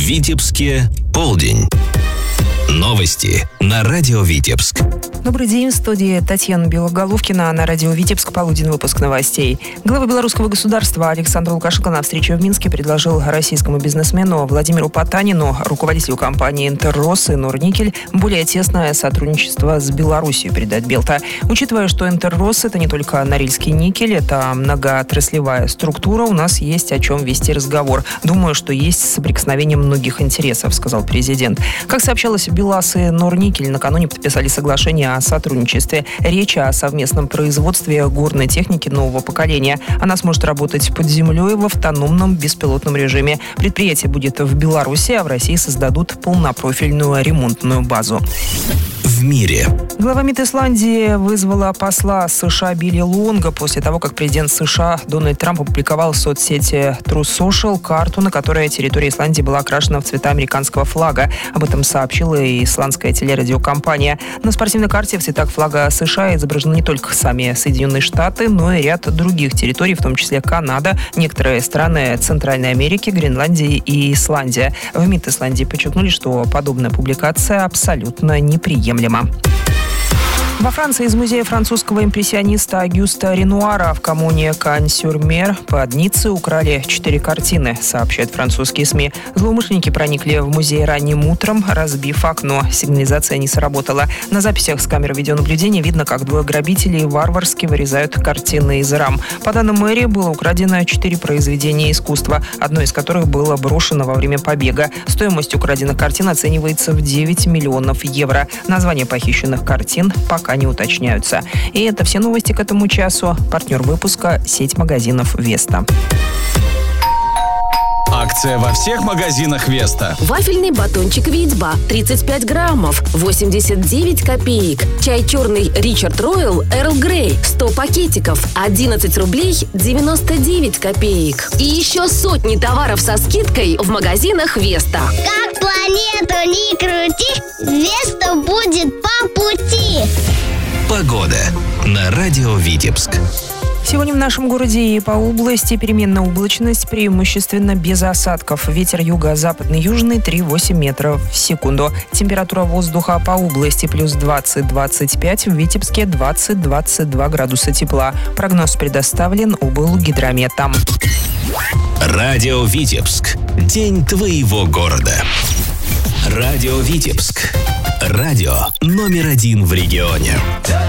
Витебске полдень. Новости на радио Витебск. Добрый день, в студии Татьяна Белоголовкина, на радио Витебск, полуденный выпуск новостей. Глава белорусского государства Александр Лукашенко на встрече в Минске предложил российскому бизнесмену Владимиру Потанину, руководителю компании «Интеррос» и «Норникель», более тесное сотрудничество с Беларусью, передать Белта. Учитывая, что «Интеррос» — это не только Норильский никель, это многоотраслевая структура, у нас есть о чем вести разговор. Думаю, что есть соприкосновение многих интересов, сказал президент. Как сообщалось, БелАЗ и «Норникель» накануне подписали соглашение о сотрудничестве. Речь о совместном производстве горной техники нового поколения. Она сможет работать под землей в автономном беспилотном режиме. Предприятие будет в Беларуси, а в России создадут полнопрофильную ремонтную базу. В мире. Глава МИД Исландии вызвала посла США Билли Лонга после того, как президент США Дональд Трамп опубликовал в соцсети True Social карту, на которой территория Исландии была окрашена в цвета американского флага. Об этом сообщила и исландская телерадиокомпания. На спортивной карте в цветах флага США изображены не только сами Соединенные Штаты, но и ряд других территорий, в том числе Канада, некоторые страны Центральной Америки, Гренландии и Исландия. В МИД Исландии подчеркнули, что подобная публикация абсолютно неприемлема. Во Франции из музея французского импрессиониста Агюста Ренуара в коммуне Кань-сюр-Мер под Ниццей украли 4 картины, сообщают французские СМИ. Злоумышленники проникли в музей ранним утром, разбив окно. Сигнализация не сработала. На записях с камер видеонаблюдения видно, как двое грабителей варварски вырезают картины из рам. По данным мэрии, было украдено 4 произведения искусства, одно из которых было брошено во время побега. Стоимость украденных картин оценивается в 9 миллионов евро. Названия похищенных картин пока не уточняются. И это все новости к этому часу. Партнер выпуска – сеть магазинов «Веста». Акция во всех магазинах «Веста». Вафельный батончик «Витьба» 35 граммов, 89 копеек. Чай черный «Ричард Ройл» Эрл Грей 100 пакетиков, 11 рублей 99 копеек. И еще сотни товаров со скидкой в магазинах «Веста». Как планету не крути, «Веста» будет по пути. Погода на радио Витебск. Сегодня в нашем городе и по области переменная облачность, преимущественно без осадков. Ветер юго-западный, южный 3,8 метров в секунду. Температура воздуха по области плюс 20-25, в Витебске 20-22 градуса тепла. Прогноз предоставлен облгидрометом. Радио Витебск. День твоего города. Радио Витебск. Радио номер 1 в регионе.